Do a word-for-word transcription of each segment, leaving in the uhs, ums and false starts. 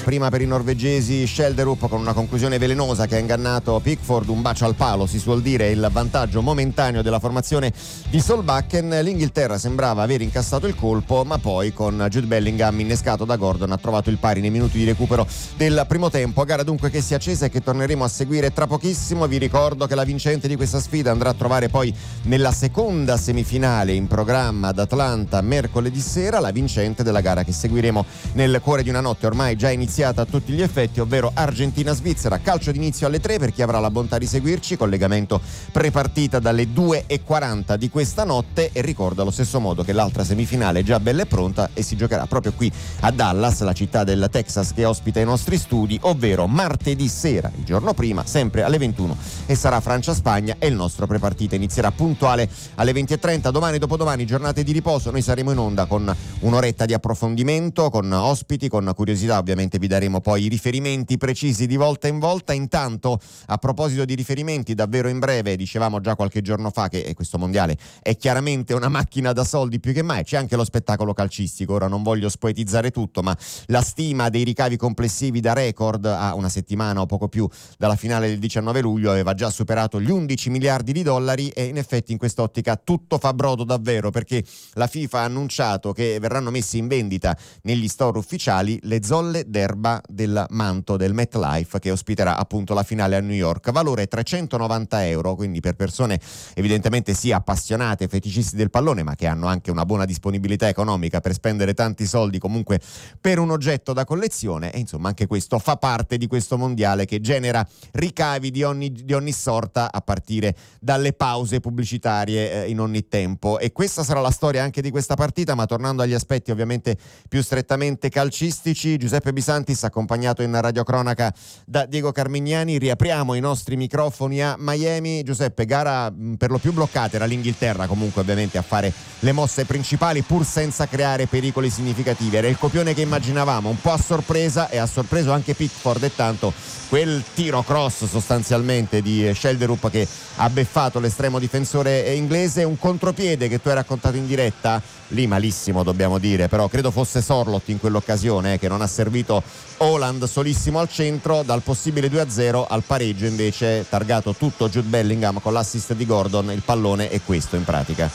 prima per i norvegesi Schjelderup con una conclusione velenosa che ha ingannato Pickford, un bacio al palo si suol dire, il vantaggio momentaneo della formazione di Solbakken. L'Inghilterra sembrava aver incassato il colpo, ma poi con Jude Bellingham innescato da Gordon ha trovato il pari nei minuti di recupero del primo tempo. Gara dunque che si è accesa e che torneremo a seguire tra pochissimo. Vi ricordo che la vincente di questa sfida andrà a trovare poi nella seconda semifinale in programma ad Atlanta mercoledì sera la vincente della gara che seguiremo nel cuore di una notte ormai già iniziata a tutti gli effetti, ovvero Argentina-Svizzera, calcio d'inizio alle tre per chi avrà la bontà di seguirci, collegamento prepartita dalle due e quaranta di questa notte. E ricordo allo stesso modo che l'altra semifinale è già bella e pronta e si giocherà proprio qui a Dallas, la città del Texas che ospita i nostri studi, ovvero martedì sera, il giorno prima, sempre alle ventuno, e sarà Francia-Spagna e il nostro prepartita inizierà puntuale alle venti e trenta. Domani, dopodomani, giornate di riposo, noi saremo in onda con un'oretta di approfondimento, con ospiti, con curiosità. Ovviamente vi daremo poi i riferimenti precisi di volta in volta. Intanto, a proposito di riferimenti, davvero in breve, dicevamo già qualche giorno fa che questo mondiale è chiaramente una macchina da soldi più che mai, c'è anche lo spettacolo calcistico. Ora non voglio spoetizzare tutto, ma la stima dei ricavi complessivi da record a una settimana o poco più dalla finale del diciannove luglio aveva già superato gli undici miliardi di dollari e in effetti in quest'ottica tutto fa brodo davvero, perché la FIFA ha annunciato che verranno messi in vendita negli store ufficiali le zolle d'erba del manto del MetLife che ospiterà appunto la finale a New York, valore trecentonovanta euro, quindi per persone evidentemente sì appassionate, feticisti del pallone, ma che hanno anche una buona disponibilità economica per spendere tanti soldi comunque per un oggetto da collezione. E insomma anche questo fa parte di questo mondiale che genera ricavi di ogni, di ogni sorta a partire dalle pause pubblicitarie eh, in ogni tempo. E questa sarà la storia anche di questa partita, ma tornando agli aspetti ovviamente più strettamente calcistici, Giuseppe Bisantis accompagnato in radiocronaca da Diego Carmignani. Riapriamo i nostri microfoni a Miami. Giuseppe, gara mh, per lo più bloccata, era l'Inghilterra comunque ovviamente a fare le mosse principali pur senza creare pericoli significativi. Era il copione che immaginavamo, un po' a sorpresa, e ha sorpreso anche Pickford, e tanto quel tiro cross sostanzialmente di Schjelderup che ha beffato l'estremo difensore inglese, un contropiede che tu hai raccontato in diretta, lì malissimo dobbiamo dire, però credo fosse Sorloth in quell'occasione eh, che non ha servito Haaland solissimo al centro. Dal possibile due a zero al pareggio invece targato tutto Jude Bellingham con l'assist di Gordon. Il pallone è questo in pratica.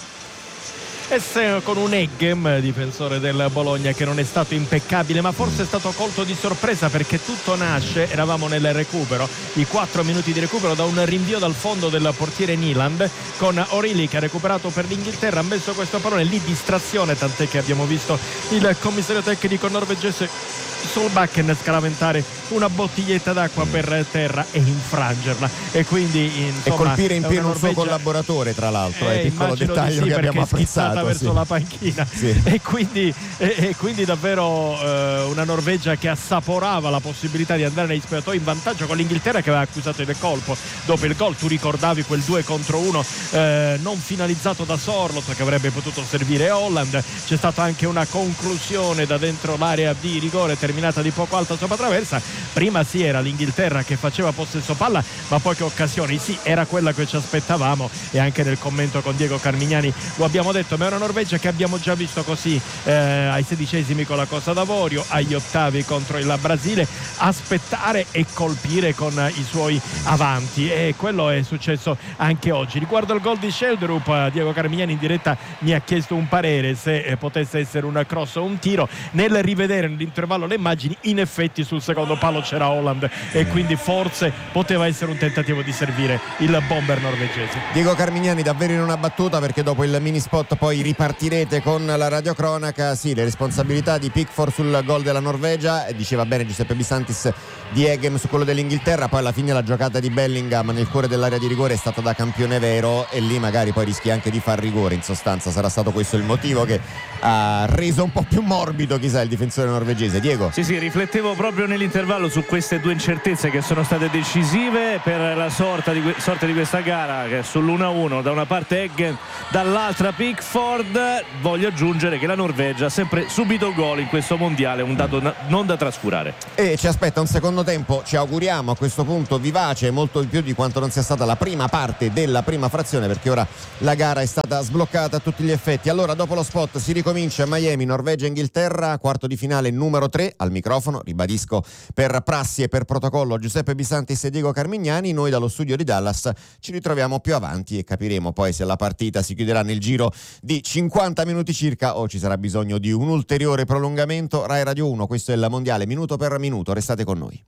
E se con un Eggem, difensore del Bologna, che non è stato impeccabile, ma forse è stato colto di sorpresa perché tutto nasce, eravamo nel recupero, i quattro minuti di recupero, da un rinvio dal fondo del portiere Nyland, con O'Reilly che ha recuperato per l'Inghilterra, ha messo questo pallone lì, distrazione, tant'è che abbiamo visto il commissario tecnico norvegese Solbakken scaraventare una bottiglietta d'acqua per terra e infrangerla, e quindi insomma, e colpire in pieno Norvegia... un suo collaboratore, tra l'altro è eh, eh, piccolo dettaglio di sì, che abbiamo apprezzato verso sì. la panchina sì. e, quindi, e, e quindi davvero eh, una Norvegia che assaporava la possibilità di andare negli spogliatoi in vantaggio, con l'Inghilterra che aveva accusato il colpo dopo il gol. Tu ricordavi quel due contro uno eh, non finalizzato da Sorloth che avrebbe potuto servire Haaland. C'è stata anche una conclusione da dentro l'area di rigore terminata di poco alta sopra traversa. Prima sì era l'Inghilterra che faceva possesso palla, ma poi che occasioni, sì, era quella che ci aspettavamo, e anche nel commento con Diego Carmignani lo abbiamo detto, ma è una Norvegia che abbiamo già visto così eh, ai sedicesimi con la Costa d'Avorio, agli ottavi contro il Brasile, aspettare e colpire con i suoi avanti, e quello è successo anche oggi. Riguardo al gol di Schjelderup, Diego Carmignani in diretta mi ha chiesto un parere se eh, potesse essere un cross o un tiro. Nel rivedere nell'intervallo le immagini, in effetti sul secondo palo c'era Haaland e quindi forse poteva essere un tentativo di servire il bomber norvegese. Diego Carmignani, davvero in una battuta, perché dopo il mini spot poi ripartirete con la radiocronaca. Sì, le responsabilità di Pickford sul gol della Norvegia, diceva bene Giuseppe Bisantis, di Eggem su quello dell'Inghilterra. Poi alla fine la giocata di Bellingham nel cuore dell'area di rigore è stata da campione vero, e lì magari poi rischi anche di far rigore. In sostanza sarà stato questo il motivo che ha reso un po' più morbido chissà il difensore norvegese. Diego? Sì sì, riflettevo proprio nell'intervallo su queste due incertezze che sono state decisive per la sorta di, que- sorta di questa gara, che è sull'uno a uno, da una parte Eggem, dall'altra Pickford. Voglio aggiungere che la Norvegia ha sempre subito gol in questo mondiale, un dato na- non da trascurare. E ci aspetta un secondo tempo, ci auguriamo a questo punto vivace, molto di più di quanto non sia stata la prima parte della prima frazione, perché ora la gara è stata sbloccata a tutti gli effetti. Allora dopo lo spot si ricomincia a Miami, Norvegia-Inghilterra, quarto di finale numero tre. insieme al microfono, ribadisco per prassi e per protocollo, Giuseppe Bisantis e Diego Carmignani. Noi dallo studio di Dallas ci ritroviamo più avanti e capiremo poi se la partita si chiuderà nel giro di cinquanta minuti circa o ci sarà bisogno di un ulteriore prolungamento. Rai Radio uno, questo è il Mondiale minuto per minuto, restate con noi.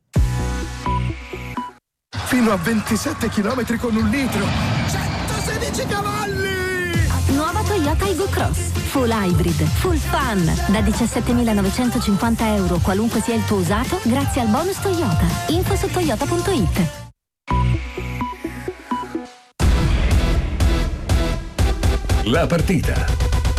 Fino a ventisette chilometri con un litro, centosedici cavalli! Nuova Toyota Aygo Cross, full hybrid, full fun, da diciassettemilanovecentocinquanta euro qualunque sia il tuo usato, grazie al bonus Toyota. Info su toyota punto it. La partita.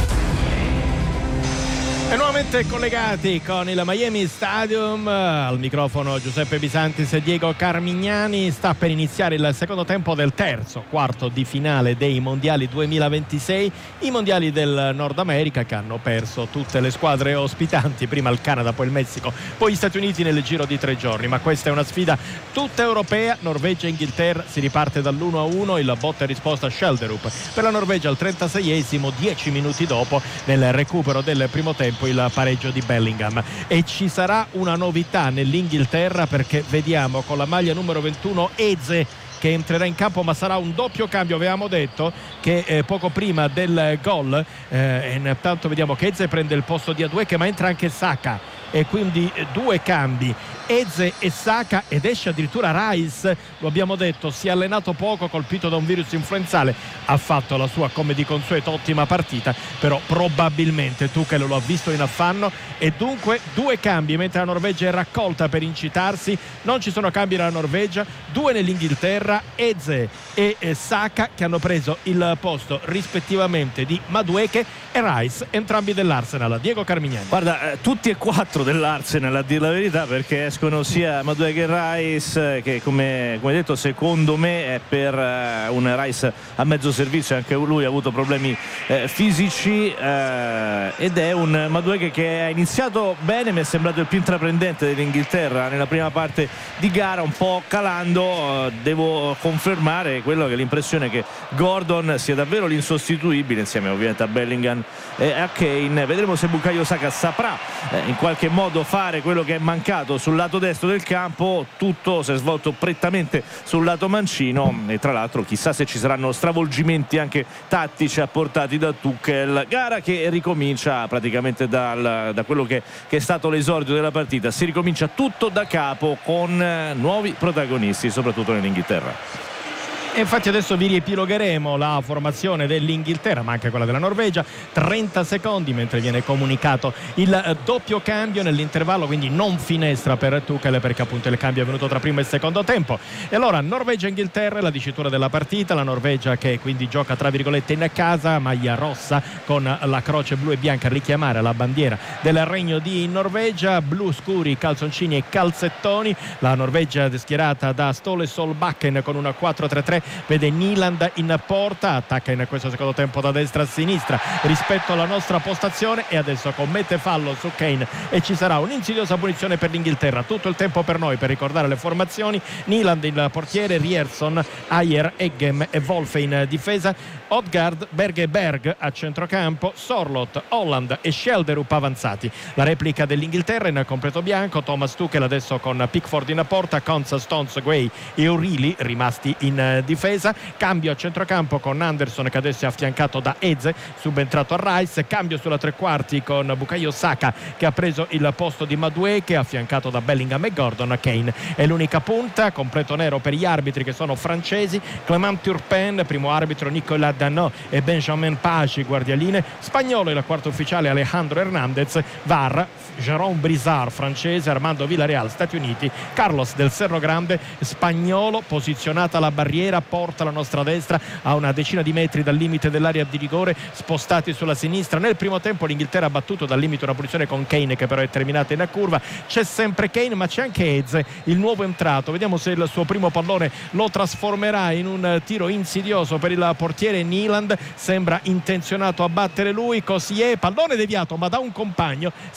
E nuovamente collegati con il Miami Stadium, al microfono Giuseppe Bisantis e Diego Carmignani. Sta per iniziare il secondo tempo del terzo quarto di finale dei mondiali duemilaventisei, i mondiali del Nord America che hanno perso tutte le squadre ospitanti, prima il Canada, poi il Messico, poi gli Stati Uniti nel giro di tre giorni, ma questa è una sfida tutta europea. Norvegia e Inghilterra, si riparte dall'uno a uno, il botta e risposta Schelderup per la Norvegia al trentaseiesimo, dieci minuti dopo nel recupero del primo tempo il pareggio di Bellingham. E ci sarà una novità nell'Inghilterra, perché vediamo con la maglia numero ventuno Eze che entrerà in campo, ma sarà un doppio cambio. Avevamo detto che eh, poco prima del gol eh, intanto vediamo che Eze prende il posto di Adueke, ma entra anche Saka e quindi eh, due cambi, Eze e Saka, ed esce addirittura Rice. Lo abbiamo detto, si è allenato poco, colpito da un virus influenzale, ha fatto la sua come di consueto ottima partita, però probabilmente Tuchel lo ha visto in affanno e dunque due cambi, mentre la Norvegia è raccolta per incitarsi. Non ci sono cambi nella Norvegia, due nell'Inghilterra, Eze e Saka che hanno preso il posto rispettivamente di Madueke e Rice, entrambi dell'Arsenal. Diego Carmignani. Guarda, eh, tutti e quattro dell'Arsenal, a dire la verità, perché escono sia Madueke che Rice, che come, come detto secondo me è per uh, un Rice a mezzo servizio, anche lui ha avuto problemi eh, fisici, eh, ed è un Madueke che ha iniziato bene, mi è sembrato il più intraprendente dell'Inghilterra nella prima parte di gara, un po' calando. Devo confermare quello che è l'impressione che Gordon sia davvero l'insostituibile, insieme ovviamente a Bellingham e a Kane. Vedremo se Bukayo Saka saprà eh, in qualche modo fare quello che è mancato sul lato destro del campo. Tutto si è svolto prettamente sul lato mancino e tra l'altro chissà se ci saranno stravolgimenti anche tattici apportati da Tuchel. Gara che ricomincia praticamente dal, da quello che, che è stato l'esordio della partita, si ricomincia tutto da capo con eh, nuovi protagonisti soprattutto nell'Inghilterra. E infatti adesso vi riepilogheremo la formazione dell'Inghilterra, ma anche quella della Norvegia. trenta secondi mentre viene comunicato il doppio cambio nell'intervallo, quindi non finestra per Tuchel, perché appunto il cambio è venuto tra primo e secondo tempo. E allora Norvegia-Inghilterra, la dicitura della partita. La Norvegia che quindi gioca tra virgolette in casa, maglia rossa con la croce blu e bianca a richiamare la bandiera del Regno di Norvegia, blu scuri, calzoncini e calzettoni. La Norvegia schierata da Ståle Solbakken con una quattro tre tre, vede Nyland in porta, attacca in questo secondo tempo da destra a sinistra rispetto alla nostra postazione e adesso commette fallo su Kane e ci sarà un'insidiosa punizione per l'Inghilterra. Tutto il tempo per noi per ricordare le formazioni: Nyland il portiere, Rierson, Ayer, Eggem e Wolfe in difesa, Odgaard, Berg e Berg a centrocampo, Sorloth, Holland e Schelderup avanzati. La replica dell'Inghilterra in completo bianco, Thomas Tuchel adesso con Pickford in porta, Konsa, Stones, Guay e O'Reilly rimasti in difesa. Cambio a centrocampo con Anderson che adesso è affiancato da Eze, subentrato a Rice. Cambio sulla tre quarti con Bukayo Saka che ha preso il posto di Madueke, affiancato da Bellingham e Gordon. Kane è l'unica punta, completo nero per gli arbitri che sono francesi: Clément Turpin, primo arbitro Nicolas Danot e Benjamin Paci, guardialine. Spagnolo il quarto ufficiale Alejandro Hernandez, V A R Jérôme Brizard francese, Armando Villarreal Stati Uniti, Carlos del Cerro Grande spagnolo. Posizionata la barriera, porta la nostra destra a una decina di metri dal limite dell'area di rigore, spostati sulla sinistra. Nel primo tempo l'Inghilterra ha battuto dal limite una punizione con Kane che però è terminata in curva. C'è sempre Kane ma c'è anche Eze, il nuovo entrato. Vediamo se il suo primo pallone lo trasformerà in un tiro insidioso per il portiere Nyland, sembra intenzionato a battere lui. Così è, pallone deviato ma da un compagno, si impenna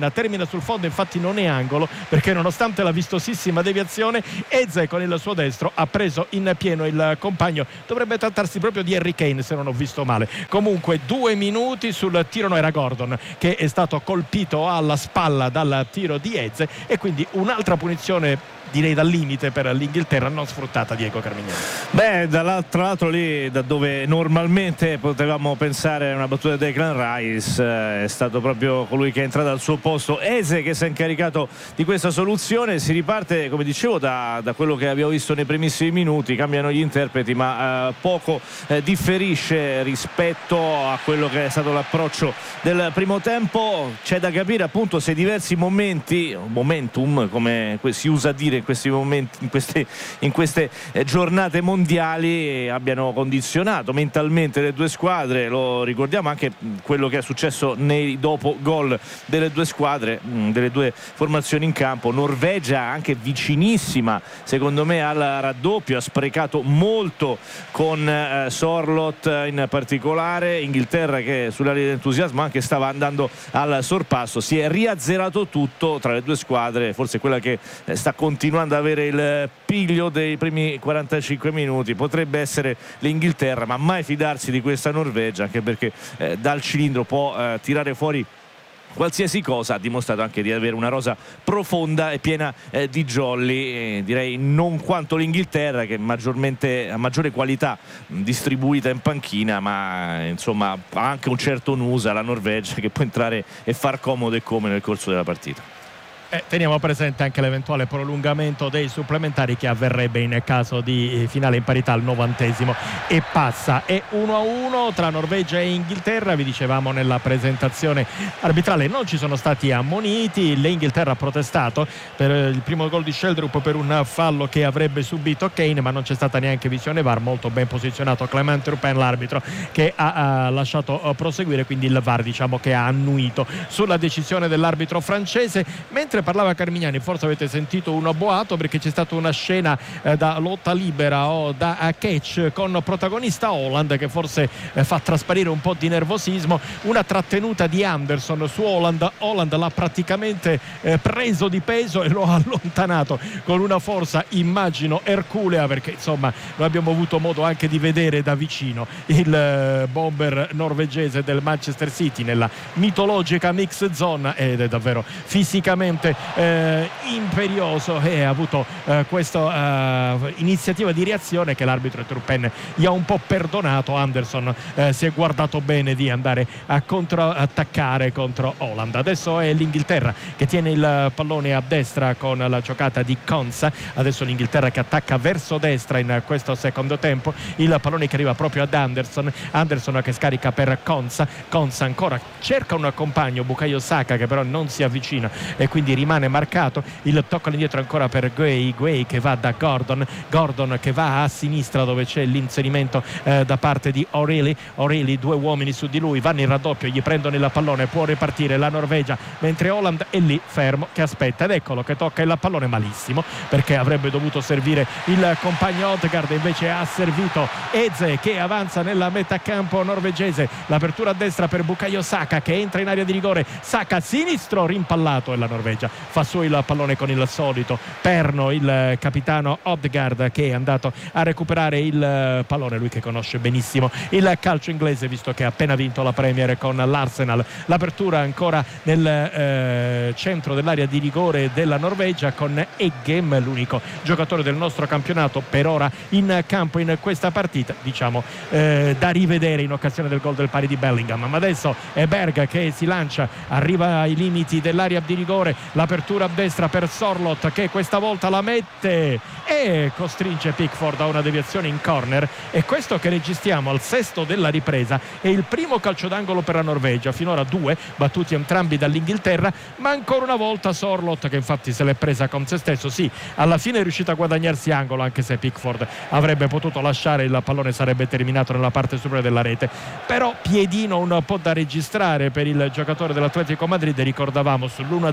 panna, termina sul fondo, infatti non è angolo perché nonostante la vistosissima deviazione Eze con il suo destro ha preso in pieno il compagno. Dovrebbe trattarsi proprio di Harry Kane se non ho visto male. Comunque due minuti sul tiro, no, era Gordon che è stato colpito alla spalla dal tiro di Eze e quindi un'altra punizione direi dal limite per l'Inghilterra non sfruttata, Diego Carmignani. Beh, tra l'altro lì da dove normalmente potevamo pensare a una battuta di Declan Rice eh, è stato proprio colui che è entrato al suo posto, Eze, che si è incaricato di questa soluzione. Si riparte, come dicevo, da, da quello che abbiamo visto nei primissimi minuti, cambiano gli interpreti ma eh, poco eh, differisce rispetto a quello che è stato l'approccio del primo tempo. C'è da capire appunto se diversi momenti, momentum come si usa a dire in questi momenti, in queste, in queste eh, giornate mondiali, abbiano condizionato mentalmente le due squadre. Lo ricordiamo anche quello che è successo nei dopo gol delle due squadre, mh, delle due formazioni in campo. Norvegia anche vicinissima secondo me al raddoppio, ha sprecato molto con eh, Sorloth in particolare. Inghilterra che sulla linea dell'entusiasmo anche stava andando al sorpasso. Si è riazzerato tutto tra le due squadre, forse quella che eh, sta continuando ad avere il piglio dei primi quarantacinque minuti potrebbe essere l'Inghilterra, ma mai fidarsi di questa Norvegia, anche perché eh, dal cilindro può eh, tirare fuori qualsiasi cosa. Ha dimostrato anche di avere una rosa profonda e piena eh, di jolly, eh, direi non quanto l'Inghilterra che maggiormente ha maggiore qualità mh, distribuita in panchina, ma insomma ha anche un certo nusa la Norvegia che può entrare e far comodo e come nel corso della partita. Eh, teniamo presente anche l'eventuale prolungamento dei supplementari che avverrebbe in caso di finale in parità al novantesimo e passa. È uno a uno tra Norvegia e Inghilterra. Vi dicevamo nella presentazione arbitrale non ci sono stati ammoniti. L'Inghilterra ha protestato per il primo gol di Sheldrup per un fallo che avrebbe subito Kane, ma non c'è stata neanche visione V A R. Molto ben posizionato Clement Turpin, l'arbitro, che ha, ha lasciato proseguire, quindi il V A R diciamo che ha annuito sulla decisione dell'arbitro francese. Mentre parlava Carmignani, forse avete sentito un boato perché c'è stata una scena eh, da lotta libera o da uh, catch con protagonista Haaland che forse eh, fa trasparire un po' di nervosismo. Una trattenuta di Anderson su Haaland, Haaland l'ha praticamente eh, preso di peso e lo ha allontanato con una forza immagino erculea, perché insomma lo abbiamo avuto modo anche di vedere da vicino il eh, bomber norvegese del Manchester City nella mitologica mix zone ed è davvero fisicamente Eh, imperioso e ha avuto eh, questa eh, iniziativa di reazione che l'arbitro Turpin gli ha un po' perdonato. Anderson eh, si è guardato bene di andare a controattaccare contro Haaland. Adesso è l'Inghilterra che tiene il pallone a destra con la giocata di Konsa. Adesso l'Inghilterra che attacca verso destra in questo secondo tempo, il pallone che arriva proprio ad Anderson, Anderson che scarica per Konsa, Konsa ancora cerca un compagno, Bukayo Saka, che però non si avvicina e quindi rimane marcato. Il tocco all'indietro ancora per Guay, Guay che va da Gordon, Gordon che va a sinistra dove c'è l'inserimento eh, da parte di O'Reilly, O'Reilly due uomini su di lui, vanno in raddoppio, gli prendono il pallone, può ripartire la Norvegia mentre Haaland è lì fermo che aspetta ed eccolo che tocca il pallone malissimo perché avrebbe dovuto servire il compagno Odegaard, invece ha servito Eze che avanza nella metà campo norvegese. L'apertura a destra per Bukayo Saka che entra in area di rigore, Saka sinistro rimpallato e la Norvegia fa su il pallone con il solito perno il capitano Odegaard che è andato a recuperare il pallone, lui che conosce benissimo il calcio inglese visto che ha appena vinto la Premier con l'Arsenal. L'apertura ancora nel eh, centro dell'area di rigore della Norvegia con Eggem, l'unico giocatore del nostro campionato per ora in campo in questa partita, diciamo eh, da rivedere in occasione del gol del pari di Bellingham. Ma adesso è Berg che si lancia, arriva ai limiti dell'area di rigore, l'apertura a destra per Sorloth che questa volta la mette e costringe Pickford a una deviazione in corner, e questo che registriamo al sesto della ripresa è il primo calcio d'angolo per la Norvegia, finora due battuti entrambi dall'Inghilterra, ma ancora una volta Sorloth che infatti se l'è presa con se stesso. Sì, alla fine è riuscito a guadagnarsi angolo anche se Pickford avrebbe potuto lasciare, il pallone sarebbe terminato nella parte superiore della rete, però piedino un po' da registrare per il giocatore dell'Atletico Madrid. Ricordavamo sull'uno a zero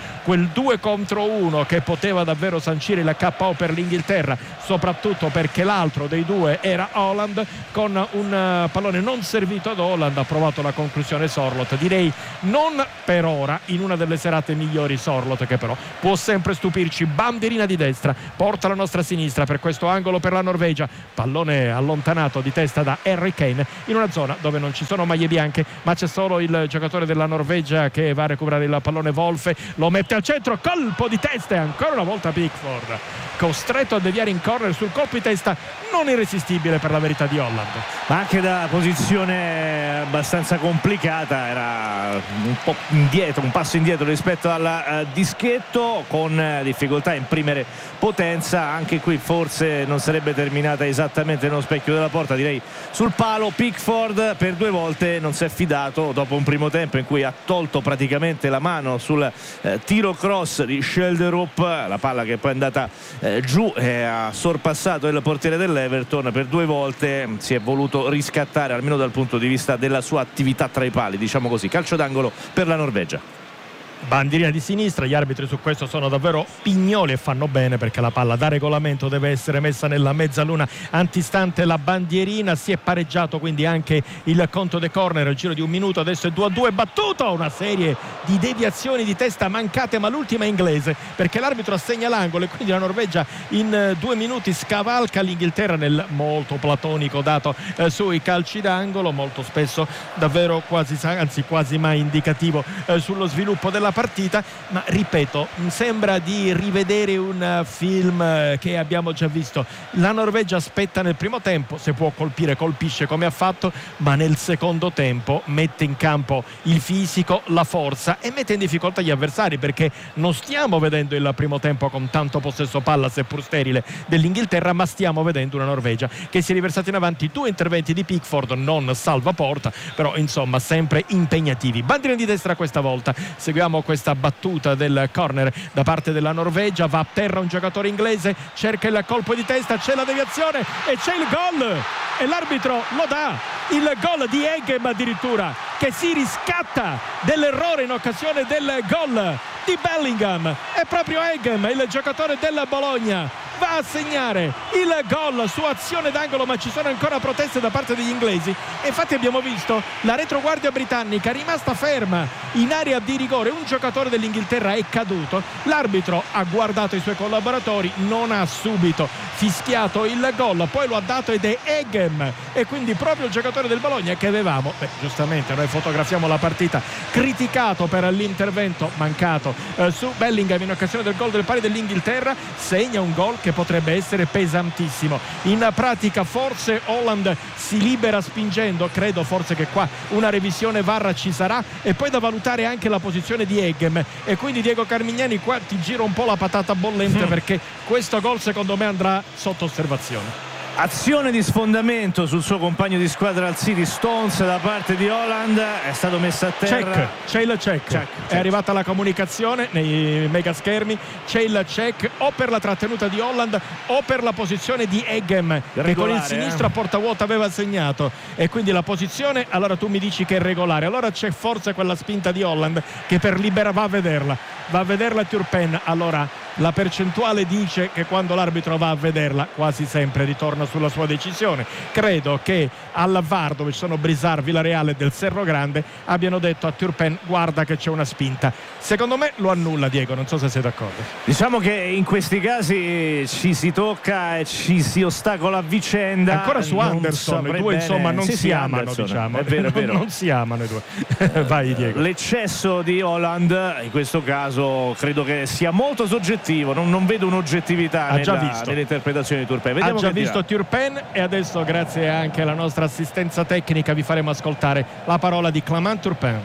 quel due contro uno che poteva davvero sancire il K O per l'Inghilterra, soprattutto perché l'altro dei due era Haaland. Con un pallone non servito ad Haaland ha provato la conclusione Sorloth, direi non per ora in una delle serate migliori Sorloth, che però può sempre stupirci. Bandierina di destra porta la nostra sinistra per questo angolo per la Norvegia, pallone allontanato di testa da Harry Kane in una zona dove non ci sono maglie bianche ma c'è solo il giocatore della Norvegia che va a recuperare il pallone. Wolfe lo mette al centro, colpo di testa e ancora una volta Pickford costretto a deviare in corner sul colpo di testa non irresistibile per la verità di Haaland, ma anche da posizione abbastanza complicata, era un po' indietro, un passo indietro rispetto al uh, dischetto, con uh, difficoltà a imprimere potenza. Anche qui forse non sarebbe terminata esattamente nello specchio della porta, direi sul palo. Pickford per due volte non si è fidato dopo un primo tempo in cui ha tolto praticamente la mano sul uh, tiro cross di Schelderup, la palla che poi è andata uh, giù e ha sorpassato il portiere dell'Everton. Per due volte si è voluto riscattare, almeno dal punto di vista della sua attività tra i pali, diciamo così. Calcio d'angolo per la Norvegia. Bandierina di sinistra, gli arbitri su questo sono davvero pignoli e fanno bene, perché la palla da regolamento deve essere messa nella mezzaluna antistante la bandierina. Si è pareggiato quindi anche il conto dei corner al giro di un minuto, adesso è due a due. Battuto, una serie di deviazioni di testa mancate, ma l'ultima è inglese perché l'arbitro assegna l'angolo e quindi la Norvegia in due minuti scavalca l'Inghilterra nel molto platonico dato eh, sui calci d'angolo, molto spesso davvero quasi, anzi quasi mai indicativo eh, sullo sviluppo della partita. Ma ripeto, sembra di rivedere un film che abbiamo già visto. La Norvegia aspetta nel primo tempo, se può colpire colpisce come ha fatto, ma nel secondo tempo mette in campo il fisico, la forza e mette in difficoltà gli avversari, perché non stiamo vedendo il primo tempo con tanto possesso palla seppur sterile dell'Inghilterra, ma stiamo vedendo una Norvegia che si è riversata in avanti. Due interventi di Pickford, non salva porta, però insomma sempre impegnativi. Bandierina di destra questa volta, seguiamo questa battuta del corner da parte della Norvegia, va a terra un giocatore inglese, cerca il colpo di testa, c'è la deviazione e c'è il gol e l'arbitro lo dà, il gol di Eggem addirittura, che si riscatta dell'errore in occasione del gol di Bellingham. È proprio Eggem, il giocatore della Bologna, va a segnare il gol su azione d'angolo, ma ci sono ancora proteste da parte degli inglesi e infatti abbiamo visto la retroguardia britannica rimasta ferma in area di rigore. Un giocatore dell'Inghilterra è caduto, l'arbitro ha guardato i suoi collaboratori, non ha subito fischiato il gol, poi lo ha dato ed è Eggem, e quindi proprio il giocatore del Bologna che avevamo, beh, giustamente noi fotografiamo la partita, criticato per l'intervento mancato eh, su Bellingham in occasione del gol del pari dell'Inghilterra, segna un gol che potrebbe essere pesantissimo. In pratica forse Haaland si libera spingendo, credo forse che qua una revisione V A R ci sarà, e poi da valutare anche la posizione di Eggem, e quindi Diego Carmignani qua ti giro un po' la patata bollente mm. perché questo gol secondo me andrà sotto osservazione. Azione di sfondamento sul suo compagno di squadra al City, Stones, da parte di Haaland, è stato messo a terra. Check, c'è il check, check è check. Arrivata la comunicazione nei mega schermi, c'è il check o per la trattenuta di Haaland o per la posizione di Eggem, regolare, che con il sinistro eh. a porta vuota aveva segnato, e quindi la posizione, allora tu mi dici che è regolare, allora c'è forse quella spinta di Haaland che per libera va a vederla va a vederla Turpen. Allora la percentuale dice che quando l'arbitro va a vederla quasi sempre ritorna sulla sua decisione. Credo che alla V A R, dove ci sono Brisard, Villareal e del Cerro Grande, abbiano detto a Turpen guarda che c'è una spinta. Secondo me lo annulla Diego, non so se sei d'accordo. Diciamo che in questi casi ci si tocca e ci si ostacola a vicenda. Ancora su Anderson, i due insomma non sì, si amano, Anderson, diciamo. È vero, è vero. Non si amano i due. Vai Diego. L'eccesso di Haaland in questo caso credo che sia molto soggettivo, non, non vedo un'oggettività ha già nella, visto. nell'interpretazione di Turpen. Vediamo ha già che visto dirà. Turpen, e adesso grazie anche alla nostra assistenza tecnica vi faremo ascoltare la parola di Clément Turpen.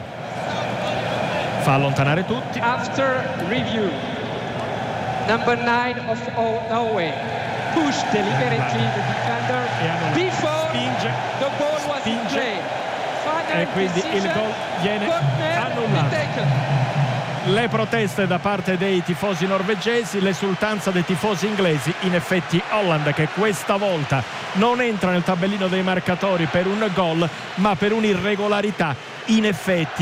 Fa allontanare tutti. After review, number nine of Norway push deliberately the defender before spinge, the ball was in spinge, play. Final e quindi decision, il gol viene annullato. Le proteste da parte dei tifosi norvegesi, l'esultanza dei tifosi inglesi. In effetti Haaland, che questa volta non entra nel tabellino dei marcatori per un gol ma per un'irregolarità, in effetti ha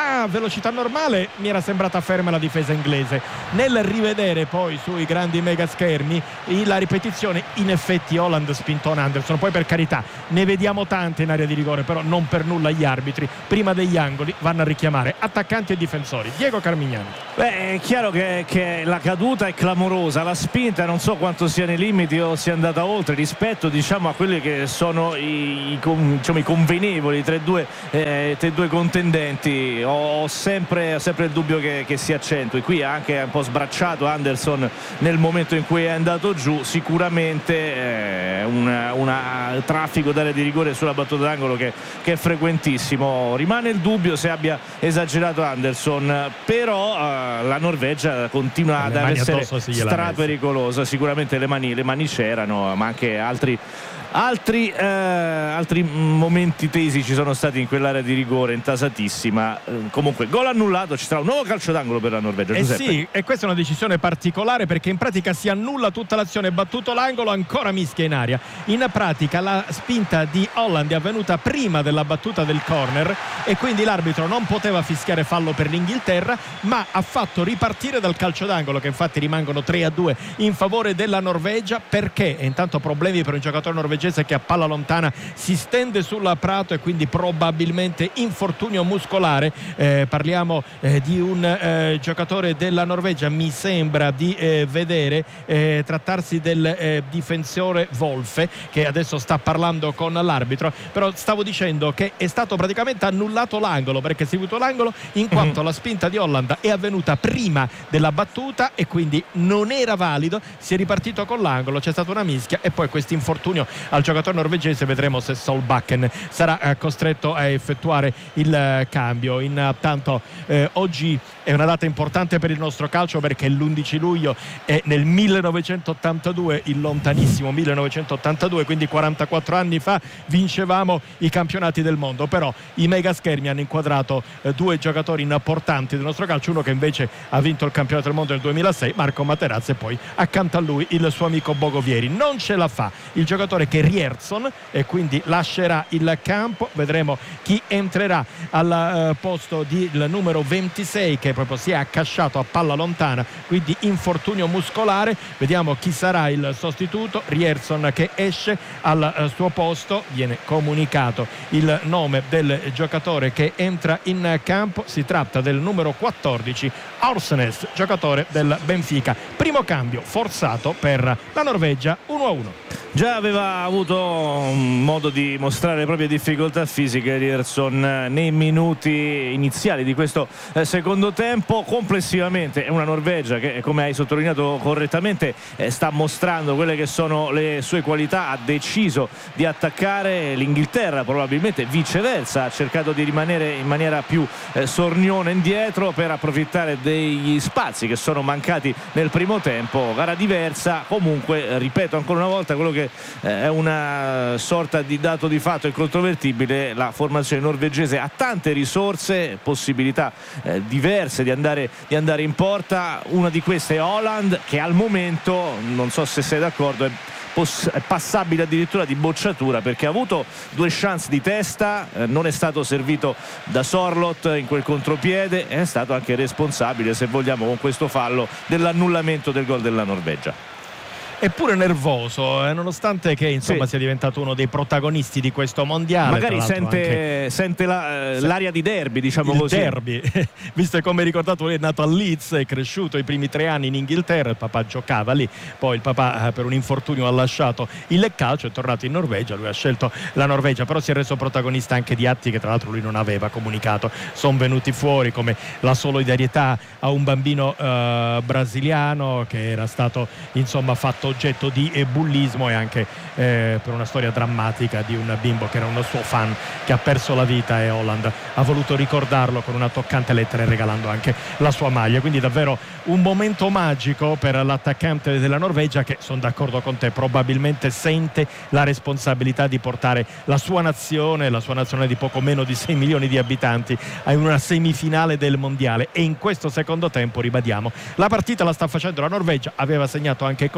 a velocità normale mi era sembrata ferma la difesa inglese. Nel rivedere poi sui grandi mega schermi la ripetizione, in effetti Haaland spintona Anderson. Poi per carità ne vediamo tante in area di rigore, però non per nulla gli arbitri prima degli angoli vanno a richiamare attaccanti e difensori. Diego Carmignani. Beh, è chiaro che, che la caduta è clamorosa, la spinta non so quanto sia nei limiti o sia andata oltre rispetto, diciamo, a quelli che sono i, i, diciamo, i convenevoli tra i due, eh, tra i due contendenti. Ho sempre, sempre il dubbio che, che si accentui. Qui ha anche un po' sbracciato Anderson nel momento in cui è andato giù. Sicuramente eh, un traffico d'area di rigore sulla battuta d'angolo che, che è frequentissimo. Rimane il dubbio se abbia esagerato Anderson, però eh, la Norvegia continua ad essere strapericolosa. Sicuramente le mani, le mani c'erano, ma anche altri Altri, eh, altri momenti tesi ci sono stati in quell'area di rigore intasatissima. Eh, comunque gol annullato, ci sarà un nuovo calcio d'angolo per la Norvegia. Eh Giuseppe. sì, e questa è una decisione particolare perché in pratica si annulla tutta l'azione, battuto l'angolo, ancora mischia in aria. In pratica la spinta di Haaland è avvenuta prima della battuta del corner e quindi l'arbitro non poteva fischiare fallo per l'Inghilterra, ma ha fatto ripartire dal calcio d'angolo, che infatti rimangono tre a due in favore della Norvegia, perché e intanto problemi per un giocatore norvegese che a palla lontana si stende sul prato e quindi probabilmente infortunio muscolare. Eh, parliamo eh, di un eh, giocatore della Norvegia, mi sembra di eh, vedere eh, trattarsi del eh, difensore Wolfe, che adesso sta parlando con l'arbitro, però stavo dicendo che è stato praticamente annullato l'angolo, perché è seguito l'angolo in quanto mm-hmm. la spinta di Haaland è avvenuta prima della battuta e quindi non era valido, si è ripartito con l'angolo, c'è stata una mischia e poi questo infortunio al giocatore norvegese. Vedremo se Solbakken sarà eh, costretto a effettuare il eh, cambio. Intanto eh, oggi è una data importante per il nostro calcio perché l'undici luglio è nel millenovecentottantadue, il lontanissimo millenovecentottantadue, quindi quarantaquattro anni fa vincevamo i campionati del mondo. Però i mega schermi hanno inquadrato eh, due giocatori importanti del nostro calcio, uno che invece ha vinto il campionato del mondo nel duemilasei, Marco Materazzi, e poi accanto a lui il suo amico Bogovieri. Non ce la fa il giocatore che Rierson e quindi lascerà il campo. Vedremo chi entrerà al uh, posto del numero ventisei, che proprio si è accasciato a palla lontana, quindi infortunio muscolare. Vediamo chi sarà il sostituto. Rierson che esce, al uh, suo posto viene comunicato il nome del giocatore che entra in campo. Si tratta del numero quattordici, Aursnes, giocatore del Benfica. Primo cambio forzato per la Norvegia, uno a uno. Già aveva avuto un modo di mostrare le proprie difficoltà fisiche Rierson nei minuti iniziali di questo eh, secondo tempo. Complessivamente è una Norvegia che, come hai sottolineato correttamente, eh, sta mostrando quelle che sono le sue qualità, ha deciso di attaccare. L'Inghilterra probabilmente viceversa ha cercato di rimanere in maniera più eh, sornione indietro per approfittare degli spazi che sono mancati nel primo tempo. Gara diversa, comunque ripeto ancora una volta quello che è una sorta di dato di fatto incontrovertibile: la formazione norvegese ha tante risorse, possibilità eh, diverse di andare, di andare in porta. Una di queste è Haaland, che al momento, non so se sei d'accordo, è è passabile addirittura di bocciatura perché ha avuto due chance di testa, eh, non è stato servito da Sorloth in quel contropiede, è stato anche responsabile, se vogliamo, con questo fallo dell'annullamento del gol della Norvegia. Eppure nervoso, eh, nonostante che insomma sì. sia diventato uno dei protagonisti di questo mondiale. Magari sente, anche... sente la, eh, l'aria di derby, diciamo il così. derby, visto che, come ricordato, lui è nato a Leeds, è cresciuto i primi tre anni in Inghilterra, il papà giocava lì, poi il papà eh, per un infortunio ha lasciato il calcio, è tornato in Norvegia, lui ha scelto la Norvegia, però si è reso protagonista anche di atti che tra l'altro lui non aveva comunicato, sono venuti fuori, come la solidarietà a un bambino eh, brasiliano che era stato insomma fatto oggetto di bullismo, e anche eh, per una storia drammatica di un bimbo che era un suo fan che ha perso la vita, e Haaland ha voluto ricordarlo con una toccante lettera e regalando anche la sua maglia. Quindi davvero un momento magico per l'attaccante della Norvegia che, sono d'accordo con te, probabilmente sente la responsabilità di portare la sua nazione, la sua nazione di poco meno di sei milioni di abitanti, a una semifinale del mondiale. E in questo secondo tempo, ribadiamo, la partita la sta facendo la Norvegia, aveva segnato anche con Egem,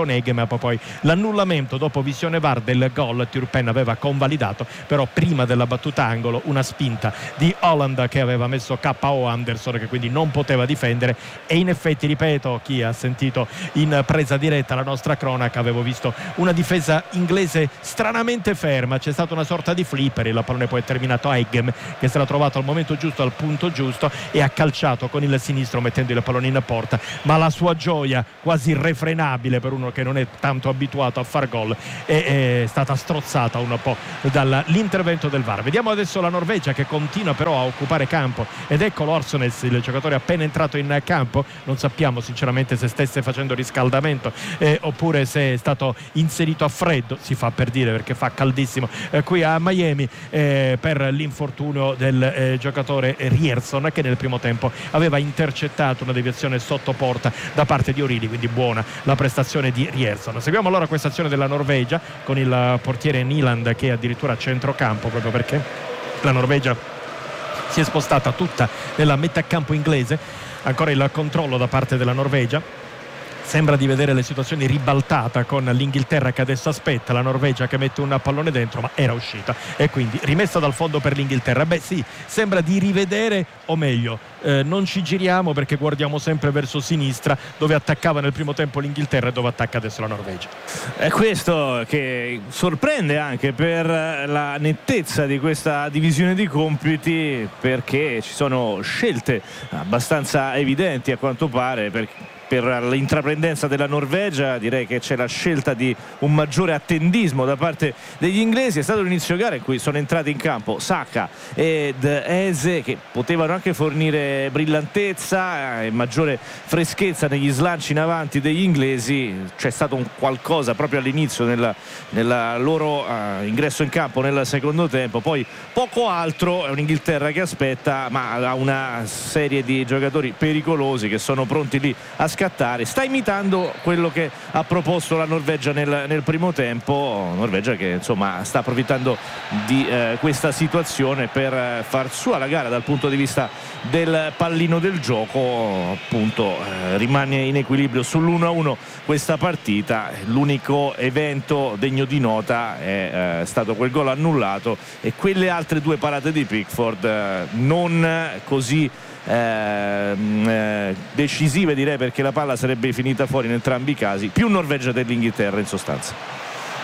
ma poi l'annullamento dopo visione V A R del gol. Turpen aveva convalidato, però prima della battuta angolo una spinta di Holland che aveva messo K O Anderson, che quindi non poteva difendere. E in effetti, ripeto, chi ha sentito in presa diretta la nostra cronaca, avevo visto una difesa inglese stranamente ferma, c'è stata una sorta di flipper, il pallone poi è terminato a Eggem che si era trovato al momento giusto, al punto giusto, e ha calciato con il sinistro mettendo il pallone in porta, ma la sua gioia quasi irrefrenabile per uno che non è tanto abituato a far gol è, è stata strozzata un po' dall'intervento del V A R. Vediamo adesso la Norvegia che continua però a occupare campo, ed ecco Larsson, il giocatore appena entrato in campo. Non sappiamo sinceramente se stesse facendo riscaldamento eh, oppure se è stato inserito a freddo, si fa per dire perché fa caldissimo eh, qui a Miami eh, per l'infortunio del eh, giocatore Ryerson, che nel primo tempo aveva intercettato una deviazione sotto porta da parte di O'Reilly, quindi buona la prestazione di Ryerson. Seguiamo allora questa azione della Norvegia con il portiere Nyland che è addirittura a centrocampo, proprio perché la Norvegia si è spostata tutta nella metà campo inglese. Ancora il controllo da parte della Norvegia. Sembra di vedere le situazioni ribaltata con l'Inghilterra che adesso aspetta, la Norvegia che mette un pallone dentro ma era uscita, e quindi rimessa dal fondo per l'Inghilterra. Beh sì, sembra di rivedere, o meglio eh, non ci giriamo perché guardiamo sempre verso sinistra, dove attaccava nel primo tempo l'Inghilterra e dove attacca adesso la Norvegia. È questo che sorprende anche per la nettezza di questa divisione di compiti, perché ci sono scelte abbastanza evidenti a quanto pare. Per Per l'intraprendenza della Norvegia direi che c'è la scelta di un maggiore attendismo da parte degli inglesi. È stato un inizio gara in cui sono entrati in campo Saka ed Eze, che potevano anche fornire brillantezza e maggiore freschezza negli slanci in avanti degli inglesi. C'è stato un qualcosa proprio all'inizio nel loro uh, ingresso in campo nel secondo tempo, poi poco altro. È un'Inghilterra che aspetta, ma ha una serie di giocatori pericolosi che sono pronti lì a scattare. Sta imitando quello che ha proposto la Norvegia nel, nel primo tempo. Norvegia che insomma sta approfittando di eh, questa situazione per eh, far sua la gara dal punto di vista del pallino del gioco. Appunto eh, rimane in equilibrio sull'uno a uno questa partita. L'unico evento degno di nota è eh, stato quel gol annullato e quelle altre due parate di Pickford eh, non così Eh, eh, decisive, direi, perché la palla sarebbe finita fuori in entrambi i casi. Più Norvegia dell'Inghilterra in sostanza.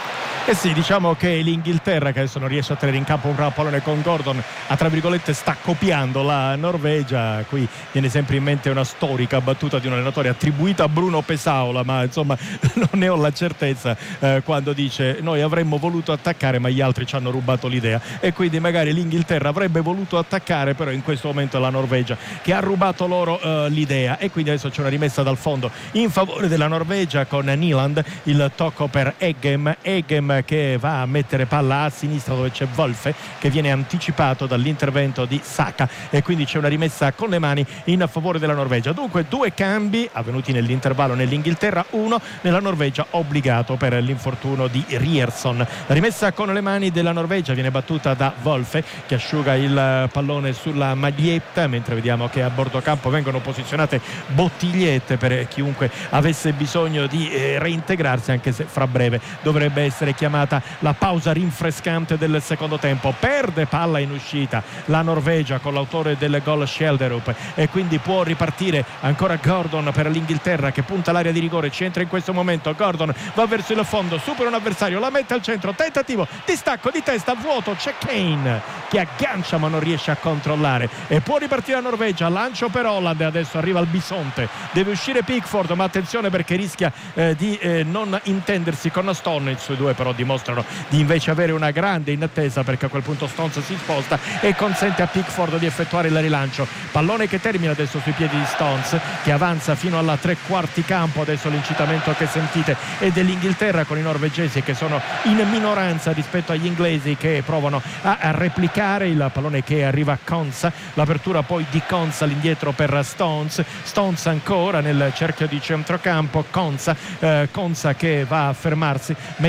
Eh sì, diciamo che l'Inghilterra, che adesso non riesce a tenere in campo un gran pallone con Gordon, ha tra virgolette sta copiando la Norvegia. Qui viene sempre in mente una storica battuta di un allenatore attribuita a Bruno Pesaola, ma insomma non ne ho la certezza, eh, quando dice noi avremmo voluto attaccare ma gli altri ci hanno rubato l'idea, e quindi magari l'Inghilterra avrebbe voluto attaccare, però in questo momento è la Norvegia che ha rubato loro eh, l'idea. E quindi adesso c'è una rimessa dal fondo in favore della Norvegia con Nyland, il tocco per Eggem Eggem che va a mettere palla a sinistra dove c'è Wolfe, che viene anticipato dall'intervento di Saka, e quindi c'è una rimessa con le mani in favore della Norvegia. Dunque due cambi avvenuti nell'intervallo nell'Inghilterra, uno nella Norvegia obbligato per l'infortunio di Ryerson. La rimessa con le mani della Norvegia viene battuta da Wolfe, che asciuga il pallone sulla maglietta, mentre vediamo che a bordo campo vengono posizionate bottigliette per chiunque avesse bisogno di eh, reintegrarsi, anche se fra breve dovrebbe essere chiamata la pausa rinfrescante del secondo tempo. Perde palla in uscita la Norvegia con l'autore del gol Schjelderup, e quindi può ripartire ancora Gordon per l'Inghilterra, che punta l'area di rigore, ci entra in questo momento Gordon, va verso il fondo, supera un avversario, la mette al centro, tentativo di stacco di testa, vuoto, c'è Kane che aggancia ma non riesce a controllare, e può ripartire la Norvegia. Lancio per Holland, adesso arriva il bisonte, deve uscire Pickford, ma attenzione perché rischia eh, di eh, non intendersi con Stone. I suoi due però dimostrano di invece avere una grande inattesa, perché a quel punto Stones si sposta e consente a Pickford di effettuare il rilancio. Pallone che termina adesso sui piedi di Stones, che avanza fino alla tre quarti campo. Adesso l'incitamento che sentite è dell'Inghilterra, con i norvegesi che sono in minoranza rispetto agli inglesi, che provano a, a replicare. Il pallone che arriva a Konsa, l'apertura poi di Konsa, l'indietro per Stones Stones ancora nel cerchio di centrocampo. Konsa, eh, Konsa che va a fermarsi, mette il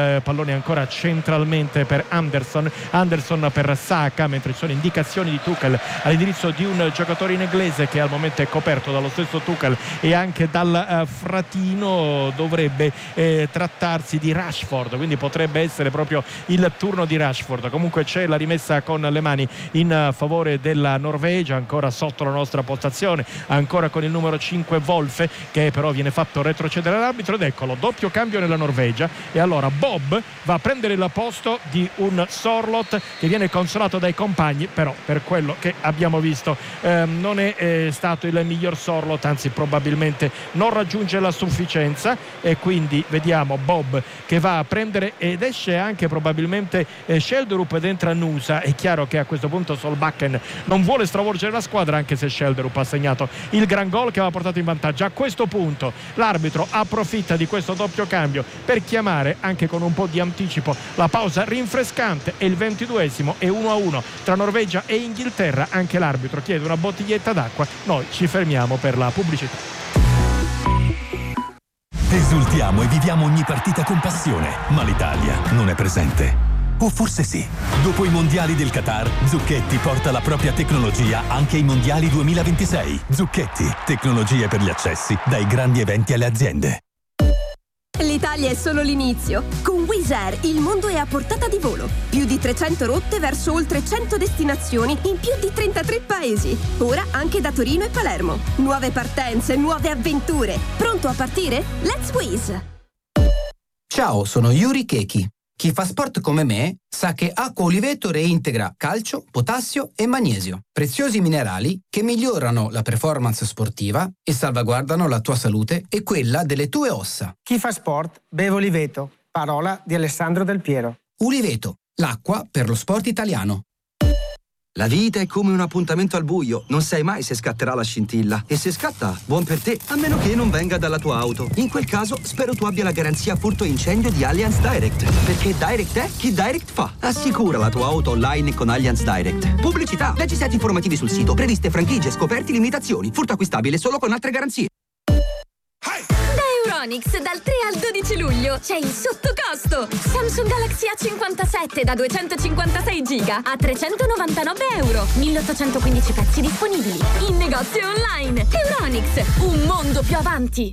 il pallone ancora centralmente per Anderson, Anderson per Saka, mentre ci sono indicazioni di Tuchel all'indirizzo di un giocatore inglese che al momento è coperto dallo stesso Tuchel e anche dal uh, fratino. Dovrebbe eh, trattarsi di Rashford, quindi potrebbe essere proprio il turno di Rashford. Comunque c'è la rimessa con le mani in favore della Norvegia, ancora sotto la nostra postazione, ancora con il numero cinque Wolfe, che però viene fatto retrocedere l'arbitro, ed eccolo, doppio cambio nella Norvegia, e allora Bob va a prendere il posto di un Sorloth che viene consolato dai compagni, però per quello che abbiamo visto ehm, non è eh, stato il miglior Sorloth, anzi probabilmente non raggiunge la sufficienza, e quindi vediamo Bob che va a prendere ed esce anche probabilmente eh, Schelderup ed entra Nusa. È chiaro che a questo punto Solbakken non vuole stravolgere la squadra, anche se Schelderup ha segnato il gran gol che aveva portato in vantaggio. A questo punto l'arbitro approfitta di questo doppio cambio per chiamare anche con un po' di anticipo la pausa rinfrescante, e il ventiduesimo è uno a uno tra Norvegia e Inghilterra. Anche l'arbitro chiede una bottiglietta d'acqua, noi ci fermiamo per la pubblicità. Esultiamo e viviamo ogni partita con passione, ma l'Italia non è presente. O forse sì. Dopo i mondiali del Qatar, Zucchetti porta la propria tecnologia anche ai mondiali duemilaventisei. Zucchetti, tecnologie per gli accessi dai grandi eventi alle aziende. L'Italia è solo l'inizio. Con Wizz Air il mondo è a portata di volo. Più di trecento rotte verso oltre cento destinazioni in più di trentatré paesi. Ora anche da Torino e Palermo. Nuove partenze, nuove avventure. Pronto a partire? Let's Wizz! Ciao, sono Yuri Keki. Chi fa sport come me sa che Acqua Oliveto reintegra calcio, potassio e magnesio, preziosi minerali che migliorano la performance sportiva e salvaguardano la tua salute e quella delle tue ossa. Chi fa sport beve Oliveto, parola di Alessandro Del Piero. Oliveto, l'acqua per lo sport italiano. La vita è come un appuntamento al buio, non sai mai se scatterà la scintilla. E se scatta, buon per te, a meno che non venga dalla tua auto. In quel caso, spero tu abbia la garanzia furto incendio di Allianz Direct. Perché Direct è chi Direct fa. Assicura la tua auto online con Allianz Direct. Pubblicità, leggi i siti informativi sul sito, previste franchigie, scoperti, limitazioni. Furto acquistabile solo con altre garanzie. Euronics dal tre al dodici luglio c'è il sottocosto. Samsung Galaxy A cinquantasette da duecentocinquantasei giga a trecentonovantanove euro. milleottocentoquindici pezzi disponibili in negozio e online. Euronics, un mondo più avanti.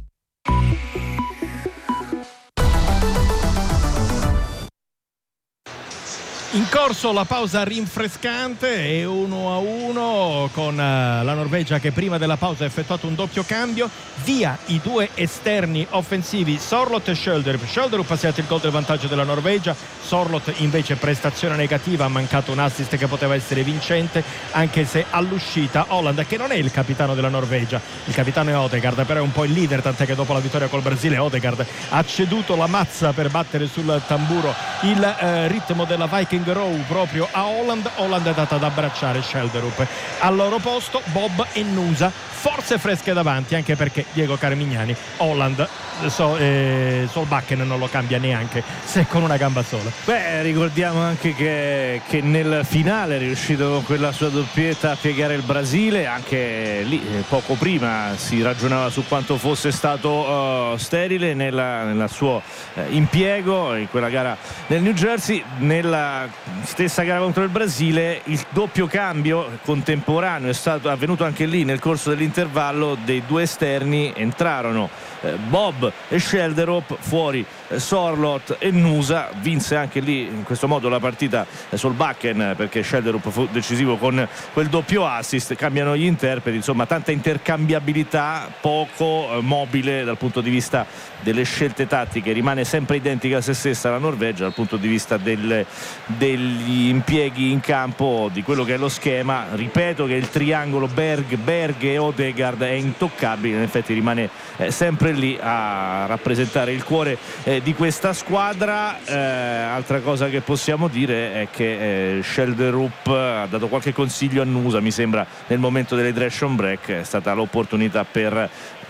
In corso la pausa rinfrescante e uno a uno con la Norvegia che prima della pausa ha effettuato un doppio cambio, via i due esterni offensivi Sorloth e Schelderup. Schelderup ha segnato il gol del vantaggio della Norvegia, Sorloth invece prestazione negativa, ha mancato un assist che poteva essere vincente, anche se all'uscita Haaland, che non è il capitano della Norvegia, il capitano è Odegaard, però è un po' il leader, tant'è che dopo la vittoria col Brasile Odegaard ha ceduto la mazza per battere sul tamburo il eh, ritmo della Viking Row proprio a Haaland. Haaland è data ad abbracciare Schelderup. Al loro posto Bob e Nusa, forze fresche davanti, anche perché Diego Carmignani Haaland so, eh, Solbakken non lo cambia neanche se con una gamba sola. Beh, ricordiamo anche che, che nel finale è riuscito con quella sua doppietta a piegare il Brasile. Anche lì poco prima si ragionava su quanto fosse stato uh, sterile nella, nella suo uh, impiego in quella gara nel New Jersey. Nella stessa gara contro il Brasile il doppio cambio contemporaneo è stato avvenuto anche lì nel corso dell'intervallo dei due esterni. Entrarono eh, Bob e Schelderup, fuori eh, Sorloth e Nusa. Vinse anche lì in questo modo la partita eh, Solbakken, perché Schelderup fu decisivo con quel doppio assist. Cambiano gli interpreti, insomma tanta intercambiabilità, poco eh, mobile dal punto di vista delle scelte tattiche. Rimane sempre identica a se stessa la Norvegia dal punto di vista del, degli impieghi in campo, di quello che è lo schema. Ripeto che il triangolo Berg, Berg e Odegaard è intoccabile, in effetti rimane eh, sempre lì a rappresentare il cuore eh, di questa squadra. Eh, altra cosa che possiamo dire è che eh, Schelderup ha dato qualche consiglio a Nusa, mi sembra, nel momento dell'hydration break. È stata l'opportunità per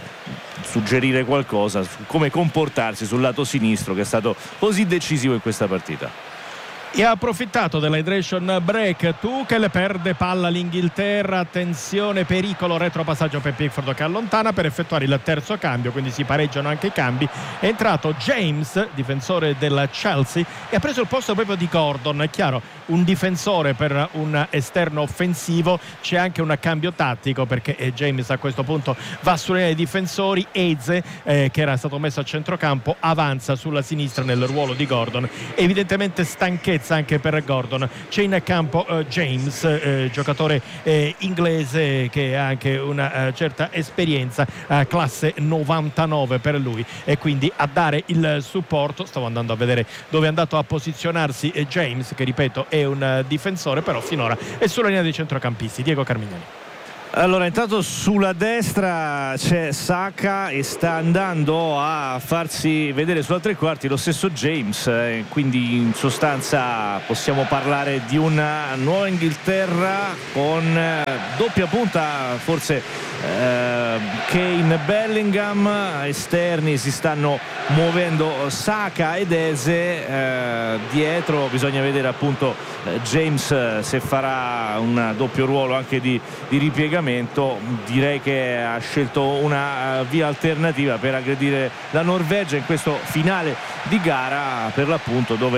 suggerire qualcosa su come comportarsi sul lato sinistro, che è stato così decisivo in questa partita. E ha approfittato dell'hydration break. Tuchel perde palla l'Inghilterra, attenzione, pericolo, retropassaggio per Pickford che allontana per effettuare il terzo cambio, quindi si pareggiano anche i cambi. È entrato James, difensore del Chelsea, e ha preso il posto proprio di Gordon. È chiaro, un difensore per un esterno offensivo, c'è anche un cambio tattico perché James a questo punto va sulle linee dei difensori. Eze, eh, che era stato messo a centrocampo, avanza sulla sinistra nel ruolo di Gordon. Evidentemente stanchezza anche per Gordon. C'è in campo uh, James, eh, giocatore eh, inglese che ha anche una uh, certa esperienza, uh, classe novantanove per lui, e quindi a dare il supporto. Stavo andando a vedere dove è andato a posizionarsi eh, James, che ripeto è un uh, difensore, però finora è sulla linea dei centrocampisti. Diego Carmignani. Allora, intanto sulla destra c'è Saka e sta andando a farsi vedere sulla tre quarti lo stesso James, eh, quindi in sostanza possiamo parlare di una nuova Inghilterra con eh, doppia punta, forse eh, Kane, Bellingham, esterni si stanno muovendo Saka ed Eze, eh, dietro bisogna vedere appunto eh, James se farà un doppio ruolo anche di, di ripiegamento. Direi che ha scelto una via alternativa per aggredire la Norvegia in questo finale di gara, per l'appunto, dove